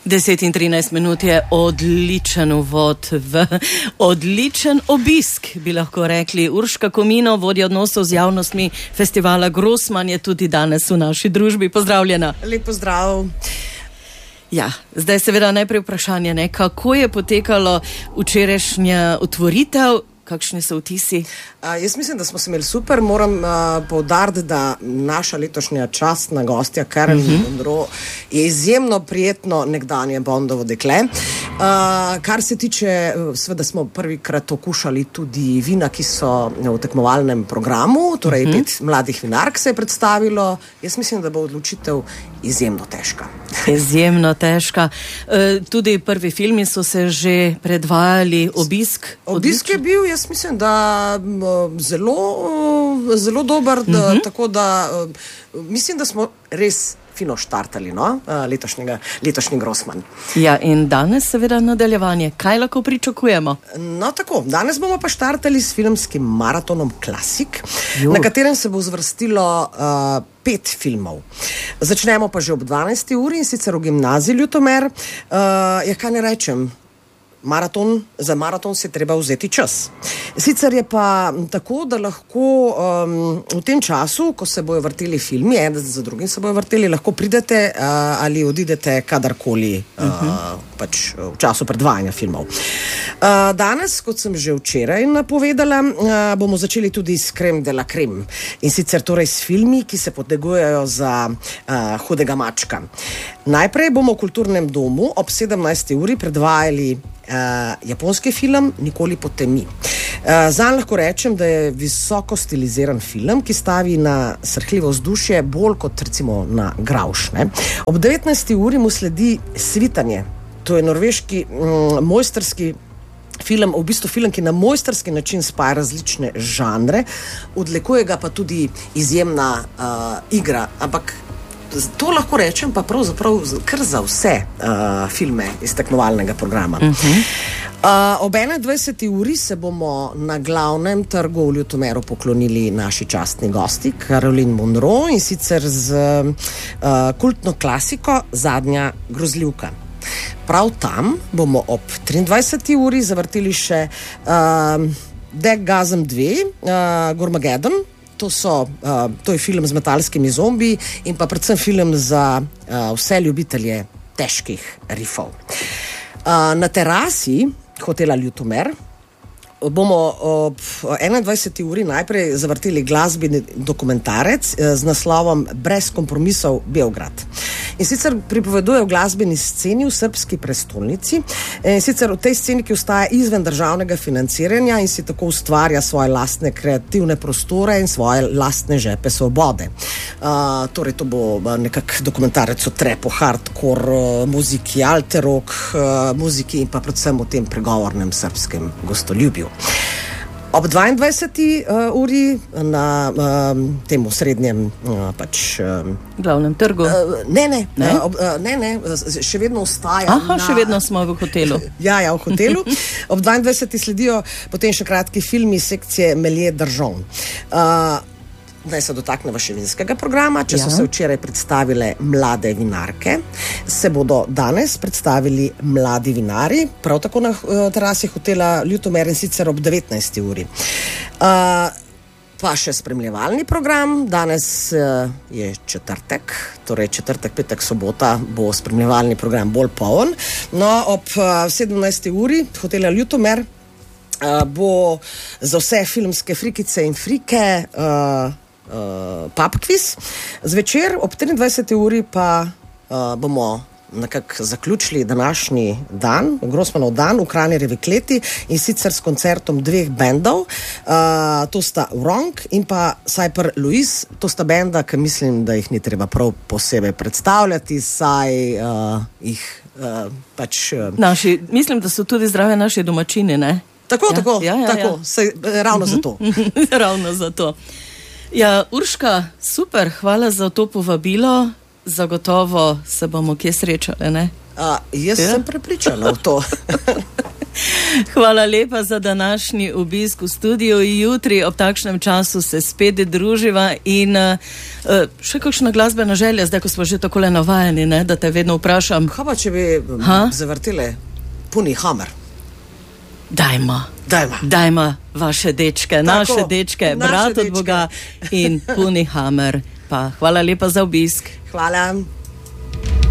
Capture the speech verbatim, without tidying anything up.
deset in trinajst minut je odličen uvod v odličen obisk, bi lahko rekli. Urška Komino, vodja odnosov z javnostmi festivala Grossman, je tudi danes v naši družbi. Pozdravljena. Lep pozdrav. Ja, zdaj seveda najprej vprašanje, ne? Kako je potekalo včerajšnja otvoritev? Kakšni so vtisi? Uh, jaz mislim, da smo se imeli super. Moram uh, poudariti, da naša letošnja častna gostja Carolyn uh-huh. Monroe je izjemno prijetno nekdanje Bondovo dekle. Uh, kar se tiče, seveda smo prvikrat okušali tudi vina, ki so v tekmovalnem programu, torej uh-huh. pet mladih vinark se je predstavilo. Jaz mislim, da bo odločitev izjemno težka. Izjemno težka. Uh, tudi prvi filmi so se že predvajali. Obisk? Obisk je bil, jaz mislim, da zelo, zelo dober, da, uh-huh. tako da mislim, da smo res fino štartali, no, letošnjega, letošnji Grossman. Ja, in danes seveda nadaljevanje. Kaj lahko pričakujemo? No, tako, danes bomo pa štartali s filmskim maratonom Klasik, jo. Na katerem se bo zvrstilo uh, pet filmov. Začnemo pa že ob dvanajsti uri in sicer v gimnaziji Ljutomer. Uh, ja, kaj ne rečem? Maraton, za maraton se je treba vzeti čas. Sicer je pa tako, da lahko um, v tem času, ko se bojo vrteli filmi, en za drugim se bojo vrteli, lahko pridete uh, ali odidete kadarkoli uh, uh-huh. pač v času predvajanja filmov. Uh, danes, kot sem že včeraj napovedala, uh, bomo začeli tudi s Creme de la Creme. In sicer torej s filmi, ki se potegujejo za uh, hudega mačka. Najprej bomo v Kulturnem domu ob sedemnajsti uri predvajali Uh, japonski film Nikoli po temi. Uh, zanj lahko rečem, da je visoko stiliziran film, ki stavi na srhljivo vzdušje bolj kot recimo na gravš. Ne? Ob devetnajsti uri mu sledi Svitanje. To je norveški um, mojsterski film, v bistvu film, ki na mojsterski način spaja različne žanre, odlikuje ga pa tudi izjemna uh, igra, ampak to lahko rečem pa pravzaprav kar za vse uh, filme iz tekmovalnega programa. Uh-huh. Uh, ob enaindvajseti uri se bomo na glavnem trgu v Ljutomeru poklonili naši častni gosti Carolyn Monroe in sicer z uh, kultno klasiko Zadnja grozljivka. Prav tam bomo ob triindvajseti uri zavrteli še uh, Dek Gazem dve, uh, Gormageddon. To, so, uh, to je film z metalskimi zombiji in pa predvsem film za uh, vse ljubitelje težkih rifov. Uh, na terasi hotela Ljutomer bomo ob enaindvajseti uri najprej zavrteli glasbeni dokumentarec z naslovom Brez kompromisov Beograd. In sicer pripoveduje o glasbeni sceni v srbski prestolnici, in sicer v tej sceni, ki ostaja izven državnega financiranja in si tako ustvarja svoje lastne kreativne prostore in svoje lastne žepe svobode. Uh, torej to bo nekak dokumentarec o trepu, hardcore muziki, alterok uh, muziki in pa predvsem o tem pregovornem srbskem gostoljubju. Ob dvaindvajseti uh, uri na uh, temu srednjem uh, pač uh, glavnem trgu. Uh, ne, ne, ne? Uh, uh, ne, ne, še vedno ostaja. Aha, na... še vedno smo v hotelu. ja, ja, v hotelu. Ob dvaindvajseti sledijo potem še kratki filmi sekcije Melje Držon. Uh, Naj se dotaknemo še vinskega programa. Če ja. so se včeraj predstavile mlade vinarke, se bodo danes predstavili mladi vinari, prav tako na uh, terasi hotela Ljutomer in sicer ob devetnajsti uri. Uh, pa še spremljevalni program. Danes uh, je četrtek, torej četrtek, petek, sobota bo spremljevalni program bolj poln. No, ob uh, sedemnajsti uri hotela Ljutomer uh, bo za vse filmske frikice in frike uh, Uh, pub quiz. Zvečer ob triindvajseti uri pa uh, bomo nekako zaključili današnji dan, Grossmanov dan v Kranjerjevi kleti in sicer s koncertom dveh bendov. Uh, to sta Wrong in pa Cyper Louise. To sta benda, ki mislim, da jih ni treba prav posebej predstavljati, saj uh, jih uh, pač... Uh, naši, mislim, da so tudi zdrave naše domačine, ne? Tako, ja, tako, ja, ja, tako. Ja. Se, ravno uh-huh. zato. ravno zato. Ja, Urška, super, hvala za to povabilo. Zagotovo se bomo kje srečali, ne? A, jaz ja? sem prepričana v to. Hvala lepa za današnji obisk v studiu. Jutri ob takšnem času se spet druživa in uh, še kakšna glasbena želja, zdaj ko smo že takole navajeni, ne, da te vedno vprašam. Kaj pa, če bi ha? zavrtile Puni Hammer? Dajmo. Dajmo. Dajmo vaše dečke, Tako, naše dečke, naše brat od dečke. Boga in Puni Hammer. Pa hvala lepa za obisk. Hvala.